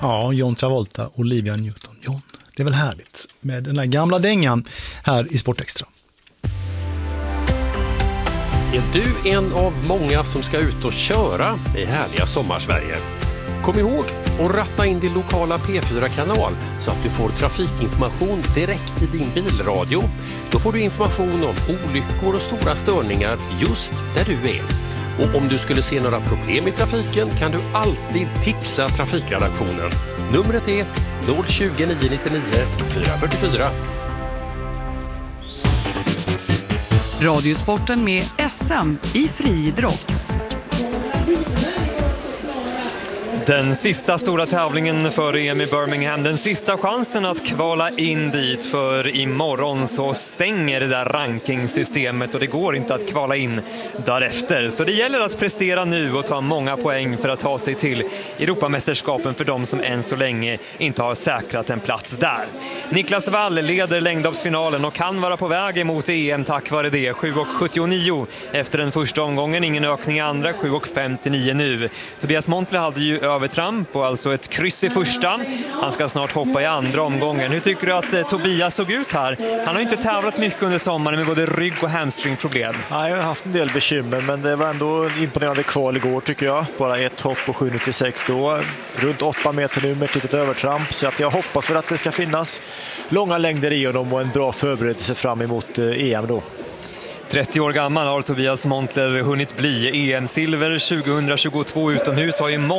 Ja, John Travolta och Olivia Newton-John. Det är väl härligt med den här gamla dängan här i Sportextra. Är du en av många som ska ut och köra i härliga sommarsverige? Kom ihåg att ratta in din lokala P4-kanal så att du får trafikinformation direkt i din bilradio. Då får du information om olyckor och stora störningar just där du är. Och om du skulle se några problem i trafiken kan du alltid tipsa trafikredaktionen. Numret är 020 999 444. Radiosporten med SM i friidrott. Den sista stora tävlingen för EM i Birmingham, den sista chansen att kvala in dit, för imorgon så stänger det där rankingsystemet och det går inte att kvala in därefter. Så det gäller att prestera nu och ta många poäng för att ta sig till Europamästerskapen för de som än så länge inte har säkrat en plats där. Niklas Wall leder längdhoppsfinalen och kan vara på väg emot EM tack vare det. 7,79 efter den första omgången, ingen ökning i andra, 7,59 nu. Tobias Montler hade ju övertramp och alltså ett kryss i första. Han ska snart hoppa i andra omgången. Hur tycker du att Tobias såg ut här? Han har inte tävlat mycket under sommaren med både rygg- och hamstringproblem. Nej, jag har haft en del bekymmer, men det var ändå imponerande kval igår tycker jag. Bara ett hopp på 7,96 då. Runt 8 meter nu med ett litet övertramp. Så att jag hoppas väl att det ska finnas långa längder i honom och en bra förberedelse fram emot EM då. 30 år gammal har Tobias Montler hunnit bli. EM-silver 2022 utomhus har ju